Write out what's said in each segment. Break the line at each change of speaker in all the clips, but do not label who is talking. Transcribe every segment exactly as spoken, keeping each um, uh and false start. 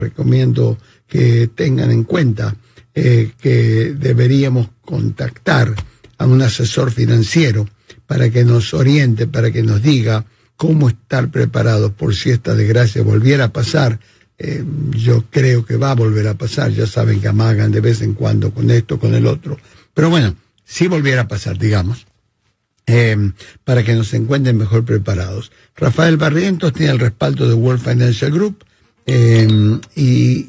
recomiendo que tengan en cuenta eh, que deberíamos contactar a un asesor financiero para que nos oriente, para que nos diga cómo estar preparados por si esta desgracia volviera a pasar. Eh, yo creo que va a volver a pasar, ya saben que amagan de vez en cuando con esto, con el otro. Pero bueno, si volviera a pasar, digamos, eh, para que nos encuentren mejor preparados. Rafael Barrientos tiene el respaldo de World Financial Group eh, y,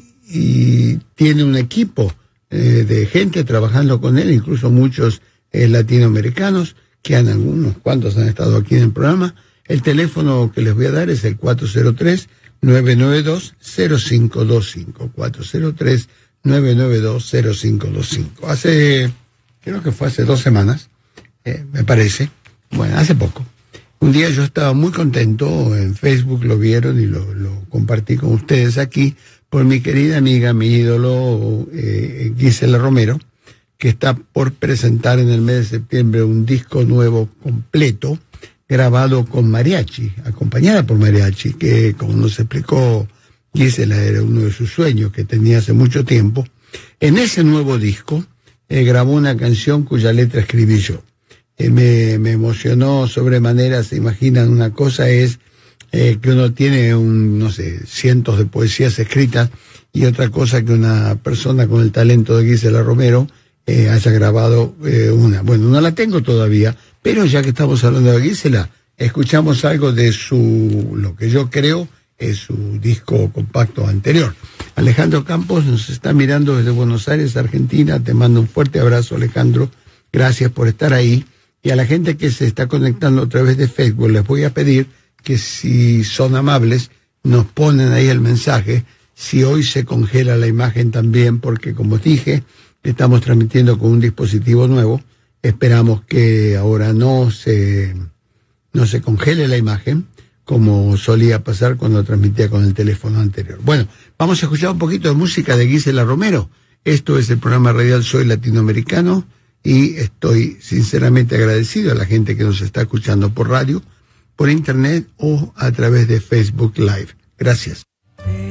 y tiene un equipo eh, de gente trabajando con él, incluso muchos eh, latinoamericanos, que han algunos cuantos han estado aquí en el programa. El teléfono que les voy a dar es el cuatro cero tres, nueve nueve dos, cero cinco dos cinco, cuatro cero tres, nueve nueve dos, cero cinco dos cinco. Hace, creo que fue hace dos semanas, eh, me parece, bueno, hace poco. Un día yo estaba muy contento, en Facebook lo vieron y lo, lo compartí con ustedes aquí, por mi querida amiga, mi ídolo, eh, Gisela Romero, que está por presentar en el mes de septiembre un disco nuevo completo, grabado con mariachi, acompañada por mariachi, que como nos explicó Gisela, era uno de sus sueños que tenía hace mucho tiempo. En ese nuevo disco eh, grabó una canción cuya letra escribí yo. Eh, me, me emocionó sobremanera. Se imaginan, una cosa es eh, que uno tiene un, no sé, cientos de poesías escritas, y otra cosa que una persona con el talento de Gisela Romero eh, haya grabado eh, una. Bueno, no la tengo todavía, pero ya que estamos hablando de Gisela, escuchamos algo de su, lo que yo creo es su disco compacto anterior. Alejandro Campos nos está mirando desde Buenos Aires, Argentina. Te mando un fuerte abrazo, Alejandro. Gracias por estar ahí. Y a la gente que se está conectando a través de Facebook, les voy a pedir que, si son amables, nos ponen ahí el mensaje, si hoy se congela la imagen también, porque como dije, estamos transmitiendo con un dispositivo nuevo. Esperamos que ahora no se, no se congele la imagen, como solía pasar cuando transmitía con el teléfono anterior. Bueno, vamos a escuchar un poquito de música de Gisela Romero. Esto es el programa radial Soy Latinoamericano, y estoy sinceramente agradecido a la gente que nos está escuchando por radio, por internet o a través de Facebook Live. Gracias.